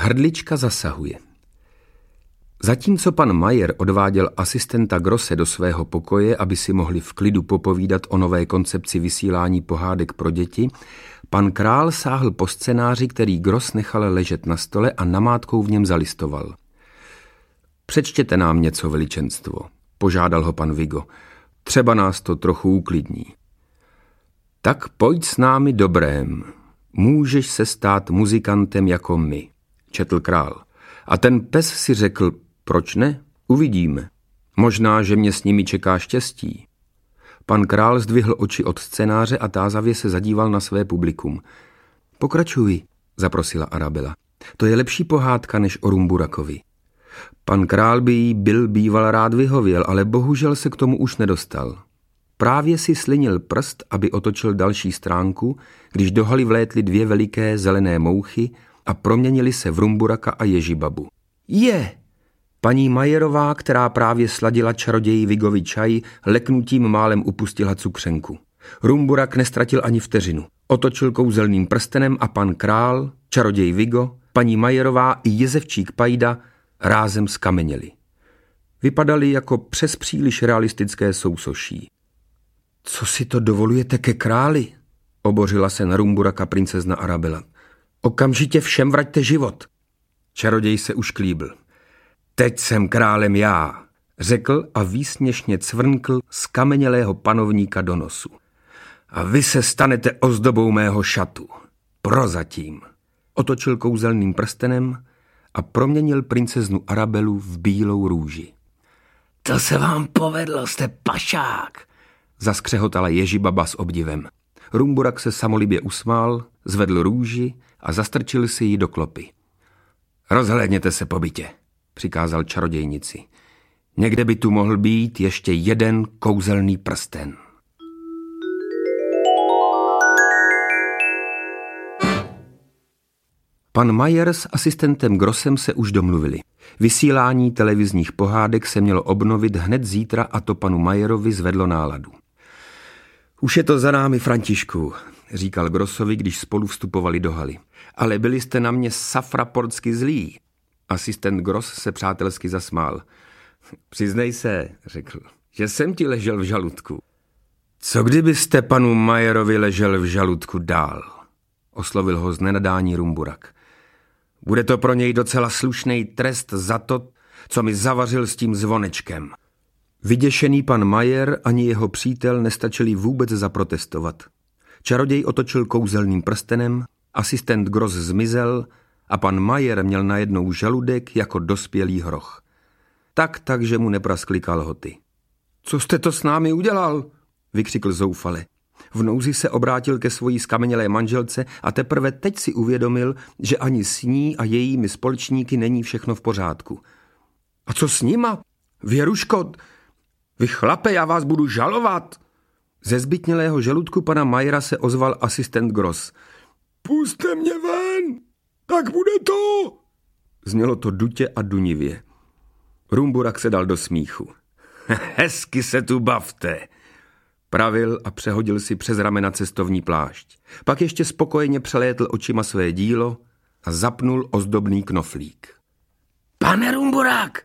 Hrdlička zasahuje. Zatímco pan Majer odváděl asistenta Grosse do svého pokoje, aby si mohli v klidu popovídat o nové koncepci vysílání pohádek pro děti, pan Král sáhl po scénáři, který Gross nechal ležet na stole a namátkou v něm zalistoval. Přečtěte nám něco, veličenstvo, požádal ho pan Vigo. Třeba nás to trochu uklidní. Tak pojď s námi dobrém. Můžeš se stát muzikantem jako my, četl král. A ten pes si řekl, proč ne? Uvidíme. Možná, že mě s nimi čeká štěstí. Pan král zdvihl oči od scénáře a tázavě se zadíval na své publikum. Pokračuj, zaprosila Arabela. To je lepší pohádka než o Rumburakovi. Pan král by jí býval rád vyhověl, ale bohužel se k tomu už nedostal. Právě si slinil prst, aby otočil další stránku, když do haly vlétly 2 veliké zelené mouchy a proměnili se v Rumburaka a Ježibabu. Je! Paní Majerová, která právě sladila čaroději Vigovi čaj, leknutím málem upustila cukřenku. Rumburak nestratil ani vteřinu. Otočil kouzelným prstenem a pan král, čaroděj Vigo, paní Majerová i jezevčík Pajda rázem skameněli. Vypadali jako přes příliš realistické sousoší. Co si to dovolujete ke králi? Obořila se na Rumburaka princezna Arabela. Okamžitě všem vraťte život. Čaroděj se ušklíbl. Teď jsem králem já, řekl a výsměšně cvrnkl skamenělého panovníka do nosu. A vy se stanete ozdobou mého šatu. Prozatím. Otočil kouzelným prstenem a proměnil princeznu Arabelu v bílou růži. To se vám povedlo, jste pašák, zaskřehotala Ježibaba s obdivem. Rumburak se samolibě usmál, zvedl růži a zastrčil si ji do klopy. Rozhlédněte se po bytě, přikázal čarodějnici. Někde by tu mohl být ještě jeden kouzelný prsten. Pan Majer s asistentem Grossem se už domluvili. Vysílání televizních pohádek se mělo obnovit hned zítra a to panu Majerovi zvedlo náladu. Už je to za námi, Františku, říkal Grossovi, když spolu vstupovali do haly. Ale byli jste na mě safraportsky zlí. Asistent Gross se přátelsky zasmál. Přiznej se, řekl, že jsem ti ležel v žaludku. Co kdybyste panu Majerovi ležel v žaludku dál? Oslovil ho z nenadání Rumburak. Bude to pro něj docela slušný trest za to, co mi zavařil s tím zvonečkem. Vyděšený pan Majer ani jeho přítel nestačili vůbec zaprotestovat. Čaroděj otočil kouzelným prstenem, asistent Gross zmizel a pan Majer měl najednou žaludek jako dospělý hroch. Takže mu nepraskly kalhoty. Co jste to s námi udělal? Vykřikl zoufale. V nouzi se obrátil ke svojí skamenělé manželce a teprve teď si uvědomil, že ani s ní a jejími společníky není všechno v pořádku. A co s nima? Věruško, vy chlape, já vás budu žalovat. Ze zbytnělého žaludku pana Majera se ozval asistent Gross. Puste mě ven, tak bude to. Znělo to dutě a dunivě. Rumburak se dal do smíchu. Hezky se tu bavte, pravil a přehodil si přes ramena cestovní plášť. Pak ještě spokojeně přelétl očima své dílo a zapnul ozdobný knoflík. Pane Rumburak,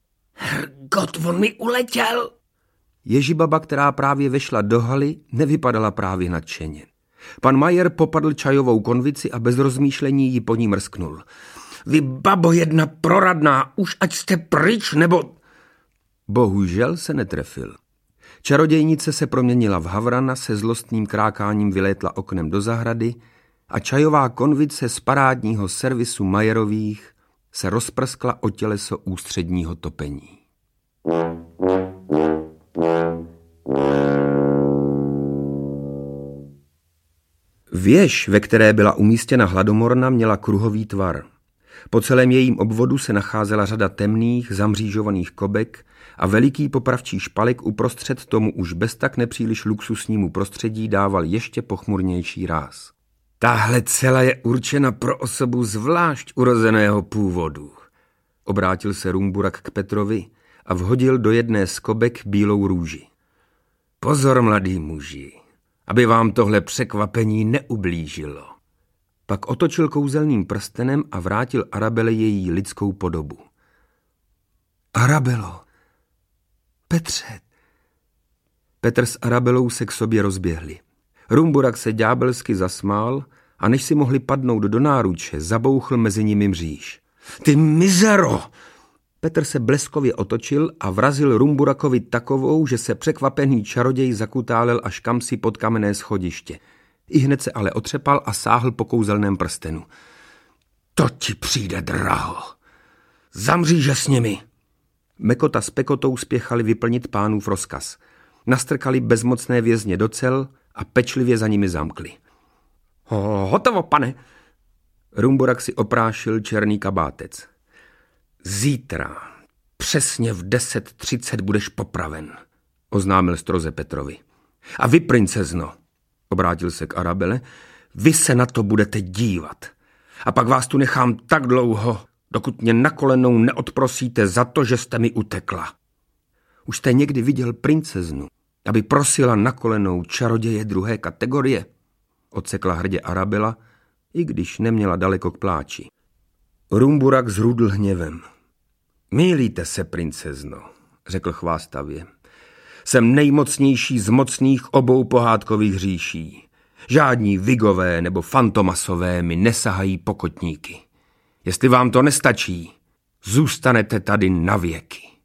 hergot, on mi uletěl. Ježibaba, která právě vešla do haly, nevypadala právě nadšeně. Pan Majer popadl čajovou konvici a bez rozmýšlení ji po ní mrsknul. Vy babo jedna proradná, už ať jste pryč, nebo... Bohužel se netrefil. Čarodějnice se proměnila v havrana, se zlostným krákáním vylétla oknem do zahrady a čajová konvice z parádního servisu Majerových se rozprskla o těleso ústředního topení. Věž, ve které byla umístěna hladomorna, měla kruhový tvar. Po celém jejím obvodu se nacházela řada temných, zamřížovaných kobek a veliký popravčí špalek uprostřed tomu už bez tak nepříliš luxusnímu prostředí dával ještě pochmurnější ráz. Tahle cela je určena pro osobu zvlášť urozeného původu. Obrátil se Rumburak k Petrovi a vhodil do jedné z kobek bílou růži. Pozor, mladý muži, aby vám tohle překvapení neublížilo. Pak otočil kouzelným prstenem a vrátil Arabele její lidskou podobu. Arabelo, Petře. Petr s Arabelou se k sobě rozběhli. Rumburak se ďábelsky zasmál a než si mohli padnout do náruče, zabouchl mezi nimi mříž. Ty mizero! Petr se bleskově otočil a vrazil Rumburakovi takovou, že se překvapený čaroděj zakutálel až kamsi pod kamenné schodiště. Ihned se ale otřepal a sáhl po kouzelném prstenu. To ti přijde draho. Zamříže s nimi. Mekota s Pekotou spěchali vyplnit pánův rozkaz. Nastrkali bezmocné vězně do cel a pečlivě za nimi zamkli. Hotovo, pane. Rumburak si oprášil černý kabátec. Zítra, přesně v 10:30 budeš popraven, oznámil stroze Petrovi. A vy, princezno, obrátil se k Arabele, vy se na to budete dívat. A pak vás tu nechám tak dlouho, dokud mě na kolenou neodprosíte za to, že jste mi utekla. Už jste někdy viděl princeznu, aby prosila na kolenou čaroděje druhé kategorie? Odsekla hrdě Arabela, i když neměla daleko k pláči. Rumburak zrudl hněvem. Mýlíte se, princezno, řekl chvástavě. Jsem nejmocnější z mocných obou pohádkových říší. Žádní Vigové nebo Fantomasové mi nesahají pokotníky. Jestli vám to nestačí, zůstanete tady na věky.